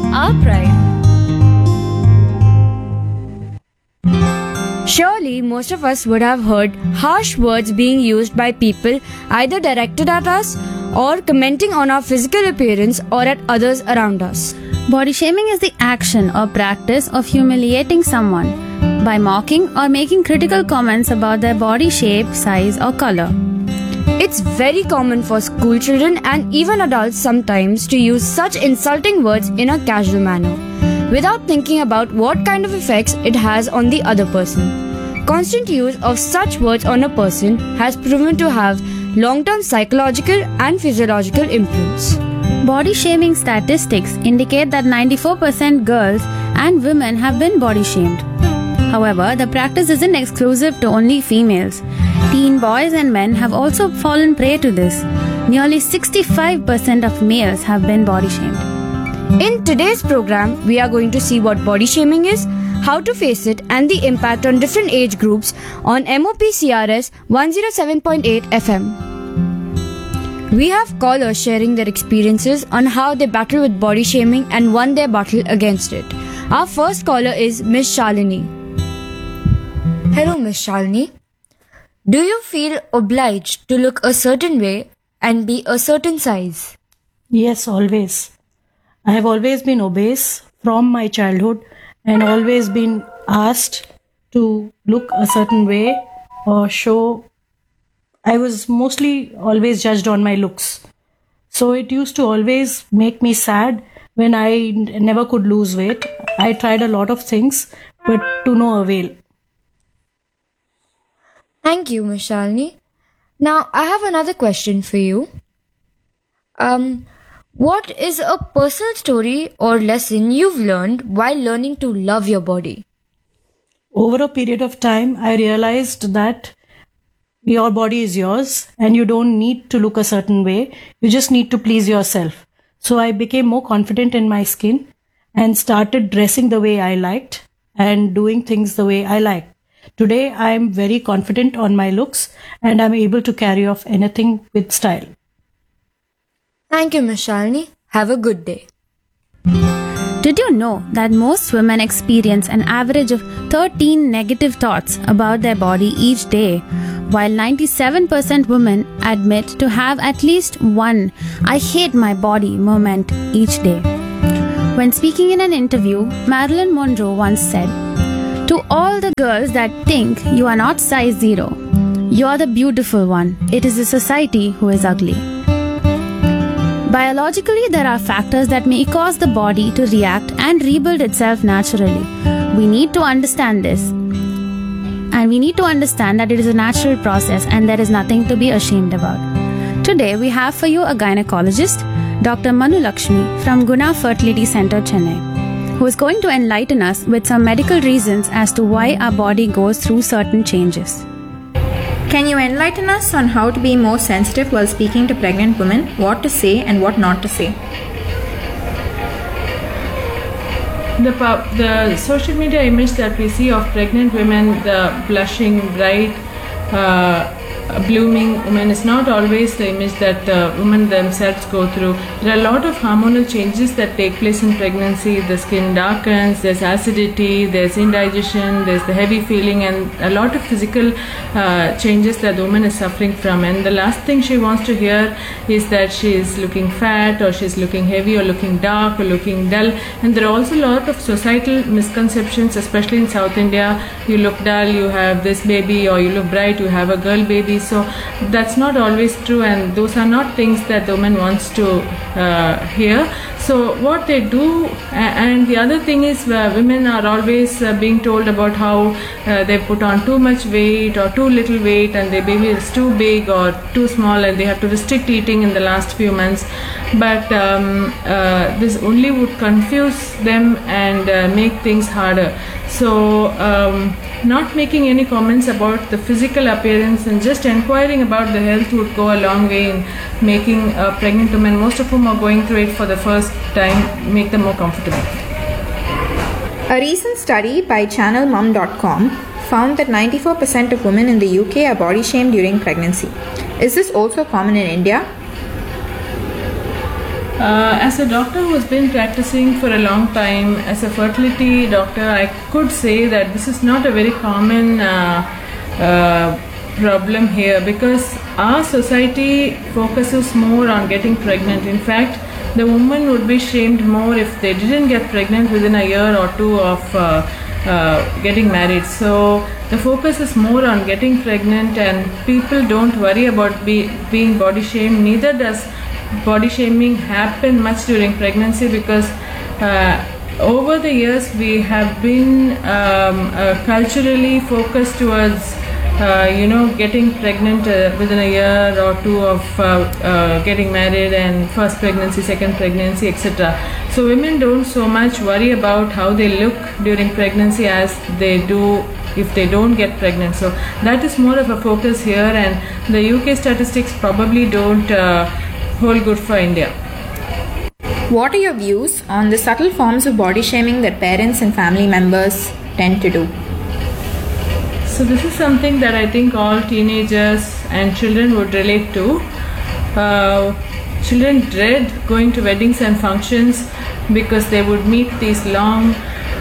our pride. Surely, most of us would have heard harsh words being used by people either directed at us or commenting on our physical appearance or at others around us. Body shaming is the action or practice of humiliating someone by mocking or making critical comments about their body shape, size, or color. It's very common for school children and even adults sometimes to use such insulting words in a casual manner, without thinking about what kind of effects it has on the other person. Constant use of such words on a person has proven to have long-term psychological and physiological influence. Body shaming statistics indicate that 94% girls and women have been body shamed. However, the practice isn't exclusive to only females. Teen boys and men have also fallen prey to this. Nearly 65% of males have been body shamed. In today's program, we are going to see what body shaming is, how to face it, and the impact on different age groups on MOP CRS 107.8 FM. We have callers sharing their experiences on how they battle with body shaming and won their battle against it. Our first caller is Miss Shalini. Hello, Miss Shalini. Do you feel obliged to look a certain way and be a certain size? Yes, always. I have always been obese from my childhood and always been asked to look a certain way or show. I was mostly always judged on my looks. So it used to always make me sad when I never could lose weight. I tried a lot of things, but to no avail. Thank you, Ms. Shalini. Now, I have another question for you. What is a personal story or lesson you've learned while learning to love your body? Over a period of time, I realized that your body is yours and you don't need to look a certain way. You just need to please yourself. So I became more confident in my skin and started dressing the way I liked and doing things the way I liked. Today, I am very confident on my looks and I'm able to carry off anything with style. Thank you, Ms. Shalini. Have a good day. Did you know that most women experience an average of 13 negative thoughts about their body each day, while 97% women admit to have at least one "I hate my body" moment each day? When speaking in an interview, Marilyn Monroe once said, "To all the girls that think you are not size 0, you are the beautiful one. It is the society who is ugly." Biologically, there are factors that may cause the body to react and rebuild itself naturally. We need to understand this. And we need to understand that it is a natural process and there is nothing to be ashamed about. Today, we have for you a gynecologist, Dr. Manu Lakshmi from Guna Fertility Center, Chennai, who is going to enlighten us with some medical reasons as to why our body goes through certain changes. Can you enlighten us on how to be more sensitive while speaking to pregnant women, what to say and what not to say? The social media image that we see of pregnant women, the blushing, bright, blooming woman is not always the image that the women themselves go through. There are a lot of hormonal changes that take place in pregnancy. The skin darkens, there's acidity, there's indigestion, there's the heavy feeling, and a lot of physical changes that the woman is suffering from. And the last thing she wants to hear is that she is looking fat or she's looking heavy or looking dark or looking dull. And there are also a lot of societal misconceptions, especially in South India. You look dull, you have this baby, or you look bright, you have a girl baby. So that's not always true, and those are not things that the woman wants to hear. So what they do, and the other thing is women are always being told about how they put on too much weight or too little weight, and their baby is too big or too small, and they have to restrict eating in the last few months. But this only would confuse them and make things harder. So not making any comments about the physical appearance and just inquiring about the health would go a long way in making pregnant women, most of whom are going through it for the first time, make them more comfortable. A recent study by channelmum.com found that 94% of women in the UK are body shamed during pregnancy. Is this also common in India? As a doctor who has been practicing for a long time, as a fertility doctor, I could say that this is not a very common problem here, because our society focuses more on getting pregnant. In fact, the woman would be shamed more if they didn't get pregnant within a year or two of getting married. So the focus is more on getting pregnant, and people don't worry about being body shamed. Neither does body shaming happen much during pregnancy, because over the years we have been culturally focused towards getting pregnant within a year or two of getting married, and first pregnancy, second pregnancy, etc. So women don't so much worry about how they look during pregnancy as they do if they don't get pregnant. So that is more of a focus here, and the UK statistics probably don't hold good for India. What are your views on the subtle forms of body shaming that parents and family members tend to do? So this is something that I think all teenagers and children would relate to. Children dread going to weddings and functions because they would meet these long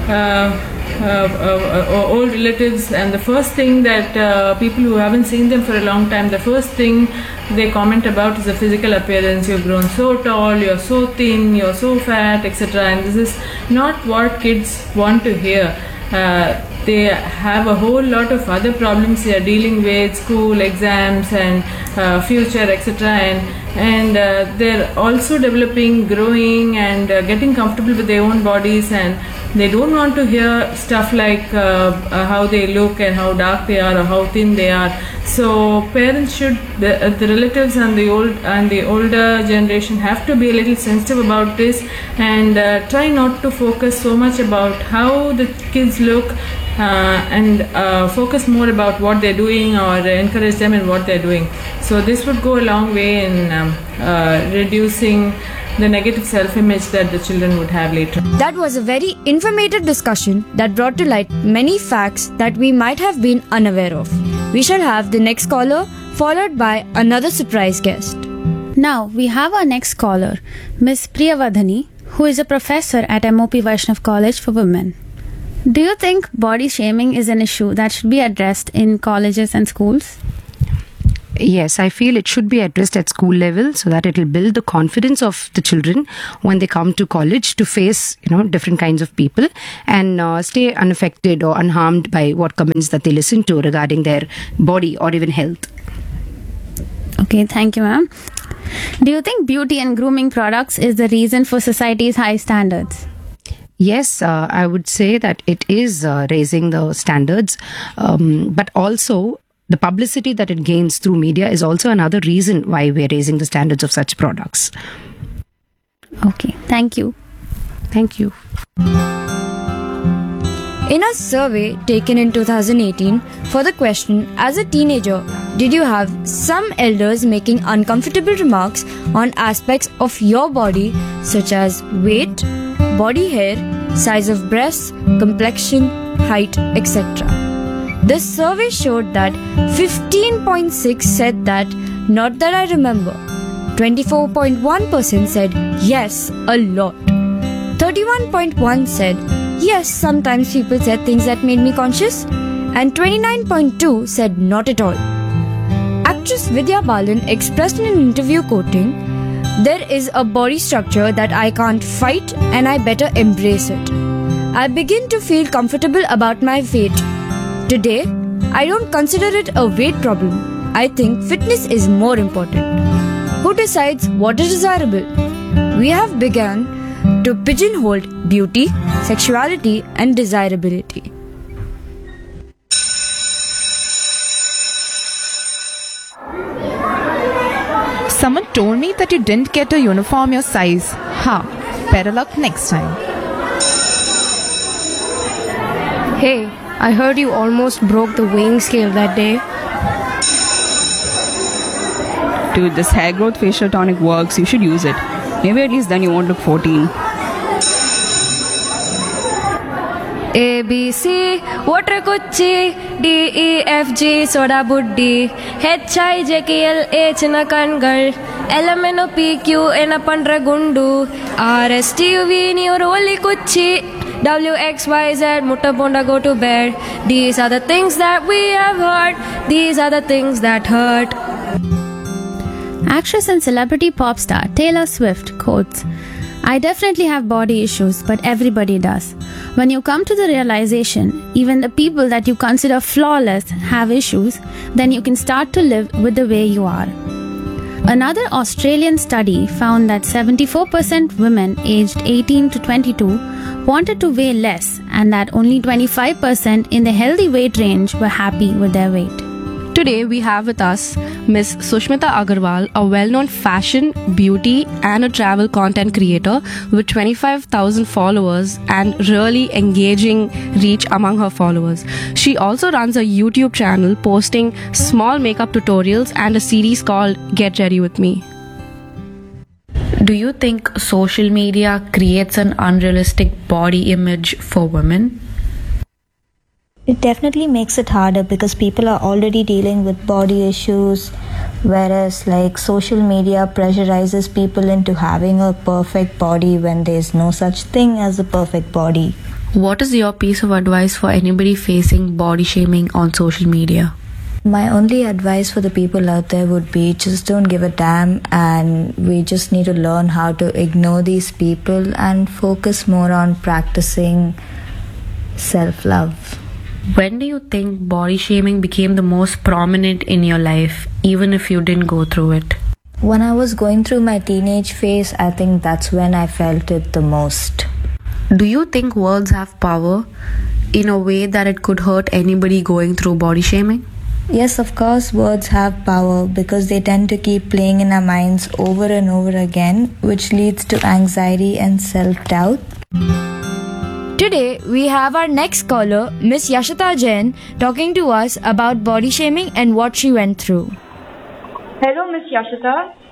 old relatives, and the first thing that people who haven't seen them for a long time, the first thing they comment about is the physical appearance. You've grown so tall, you're so thin, you're so fat, etc. And this is not what kids want to hear. They have a whole lot of other problems they are dealing with, school, exams, and future, etc. And they're also developing, growing, and getting comfortable with their own bodies, and they don't want to hear stuff like how they look and how dark they are or how thin they are. So parents should, the relatives and the older generation have to be a little sensitive about this, and try not to focus so much about how the kids look, and focus more about what they're doing, or encourage them in what they're doing. So this would go a long way in reducing the negative self-image that the children would have later. That was a very informative discussion that brought to light many facts that we might have been unaware of. We shall have the next caller, followed by another surprise guest. Now we have our next caller, Ms. Priyavadhani, who is a professor at MOP Vaishnav College for Women. Do you think body shaming is an issue that should be addressed in colleges and schools? Yes, I feel it should be addressed at school level so that it will build the confidence of the children when they come to college to face, different kinds of people, and stay unaffected or unharmed by what comments that they listen to regarding their body or even health. Okay, thank you, ma'am. Do you think beauty and grooming products is the reason for society's high standards? Yes, I would say that it is raising the standards, but also the publicity that it gains through media is also another reason why we're raising the standards of such products. Okay, thank you. Thank you. In a survey taken in 2018 for the question, as a teenager, did you have some elders making uncomfortable remarks on aspects of your body such as weight, body hair, size of breasts, complexion, height, etc.? This survey showed that 15.6% said that, not that I remember. 24.1% said yes, a lot. 31.1% said yes, sometimes people said things that made me conscious. And 29.2% said not at all. Actress Vidya Balan expressed in an interview quoting, "There is a body structure that I can't fight and I better embrace it. I begin to feel comfortable about my weight. Today, I don't consider it a weight problem. I think fitness is more important. Who decides what is desirable? We have begun to pigeonhole beauty, sexuality, and desirability." Someone told me that you didn't get a uniform your size. Better luck next time. Hey, I heard you almost broke the weighing scale that day. Dude, this hair growth facial tonic works. You should use it. Maybe at least then you won't look 14. A B C water kuchi, D E F G soda buddi, H I J K L H na kangal, L M N O P Q N a pandra gundu, R S T U V ni roli kuchi, W X Y Z mutta bonda go to bed. These are the things that we have heard. These are the things that hurt. Actress and celebrity pop star Taylor Swift quotes, "I definitely have body issues, but everybody does. When you come to the realization, even the people that you consider flawless have issues, then you can start to live with the way you are." Another Australian study found that 74% women aged 18 to 22 wanted to weigh less, and that only 25% in the healthy weight range were happy with their weight. Today we have with us Miss Sushmita Agarwal, a well-known fashion, beauty and a travel content creator with 25,000 followers and really engaging reach among her followers. She also runs a YouTube channel posting small makeup tutorials and a series called Get Ready With Me. Do you think social media creates an unrealistic body image for women? It definitely makes it harder because people are already dealing with body issues, whereas like social media pressurizes people into having a perfect body when there's no such thing as a perfect body. What is your piece of advice for anybody facing body shaming on social media? My only advice for the people out there would be just don't give a damn, and we just need to learn how to ignore these people and focus more on practicing self-love. When do you think body shaming became the most prominent in your life, even if you didn't go through it? When I was going through my teenage phase, I think that's when I felt it the most. Do you think words have power in a way that it could hurt anybody going through body shaming? Yes, of course, words have power because they tend to keep playing in our minds over and over again, which leads to anxiety and self-doubt. Today, we have our next caller, Miss Yashita Jain, talking to us about body shaming and what she went through. Hello, Miss Yashita.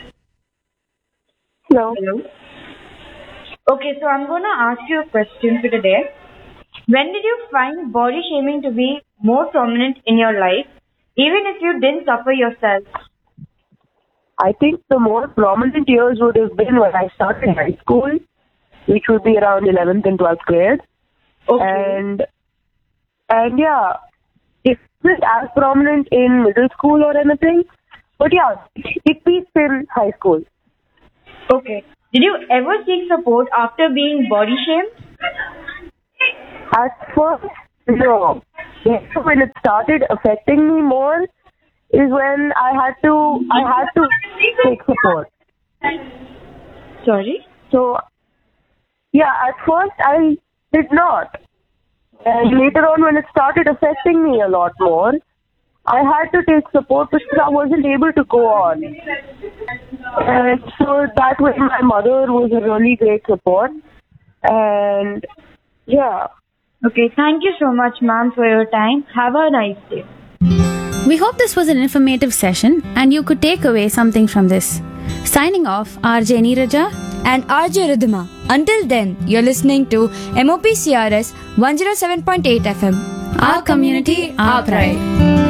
Hello. Okay, so I'm going to ask you a question for today. When did you find body shaming to be more prominent in your life, even if you didn't suffer yourself? I think the more prominent years would have been when I started high school, which would be around 11th and 12th grade. Okay. And yeah, it wasn't as prominent in middle school or anything, but yeah, it peaked in high school. Okay. Did you ever seek support after being body shamed? At first, no. When it started affecting me more is when I had to take support. Sorry? So, yeah, at first I did not. And later on when it started affecting me a lot more, I had to take support because I wasn't able to go on. And so that way my mother was a really great support. And yeah. Okay, thank you so much, ma'am, for your time. Have a nice day. We hope this was an informative session and you could take away something from this. Signing off, RJ Neeraja and RJ Ridhima. Until then, you're listening to MOP CRS 107.8 FM. Our community, our pride.